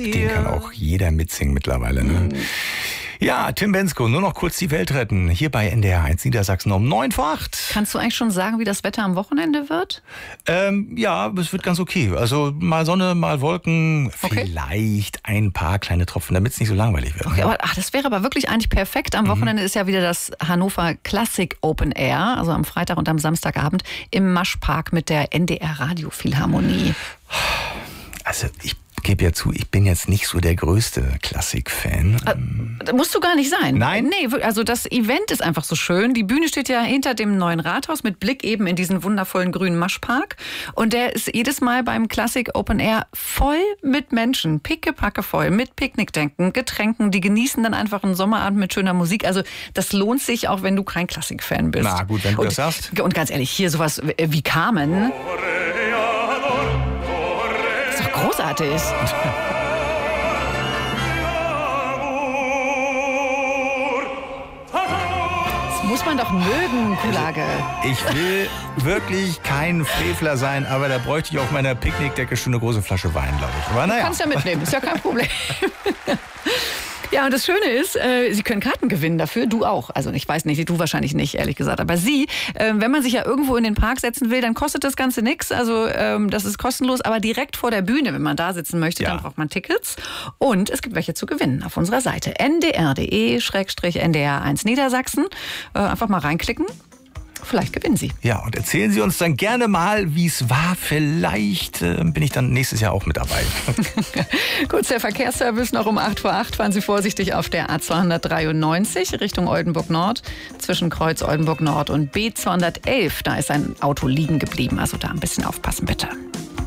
Den kann auch jeder mitsingen mittlerweile, ne? Ja, Tim Bendzko, nur noch kurz die Welt retten. Hier bei NDR 1 Niedersachsen um 7:45. Kannst du eigentlich schon sagen, wie das Wetter am Wochenende wird? Ja, es wird ganz okay. Also mal Sonne, mal Wolken, vielleicht ein paar kleine Tropfen, damit es nicht so langweilig wird. Okay, aber das wäre aber wirklich eigentlich perfekt. Am Wochenende ist ja wieder das Hannover Classic Open Air, also am Freitag und am Samstagabend im Maschpark mit der NDR Radio Philharmonie. Also ich gebe ja zu, ich bin jetzt nicht so der größte Klassik-Fan. Musst du gar nicht sein. Nein? Nee, also das Event ist einfach so schön. Die Bühne steht ja hinter dem neuen Rathaus mit Blick eben in diesen wundervollen grünen Maschpark. Und der ist jedes Mal beim Classic Open Air voll mit Menschen, pickepacke voll, mit Picknickdenken, Getränken. Die genießen dann einfach einen Sommerabend mit schöner Musik. Also das lohnt sich, auch wenn du kein Klassik-Fan bist. Na gut, wenn du das sagst. Und ganz ehrlich, hier sowas wie Carmen. Großartig. Das muss man doch mögen, Kulage. Ich will wirklich kein Frevler sein, aber da bräuchte ich auf meiner Picknickdecke schon eine große Flasche Wein, glaube ich. Aber naja. Kannst ja mitnehmen, ist ja kein Problem. Ja, und das Schöne ist, Sie können Karten gewinnen dafür, du auch. Also ich weiß nicht, du wahrscheinlich nicht, ehrlich gesagt. Aber Sie, wenn man sich ja irgendwo in den Park setzen will, dann kostet das Ganze nichts. Also das ist kostenlos, aber direkt vor der Bühne, wenn man da sitzen möchte, dann braucht man Tickets. Und es gibt welche zu gewinnen auf unserer Seite ndr.de/ndr1 Niedersachsen. Einfach mal reinklicken. Vielleicht gewinnen Sie. Ja, und erzählen Sie uns dann gerne mal, wie es war. Vielleicht bin ich dann nächstes Jahr auch mit dabei. Kurz der Verkehrsservice noch um 8:08. Fahren Sie vorsichtig auf der A293 Richtung Oldenburg Nord. Zwischen Kreuz Oldenburg Nord und B211. Da ist ein Auto liegen geblieben. Also da ein bisschen aufpassen, bitte.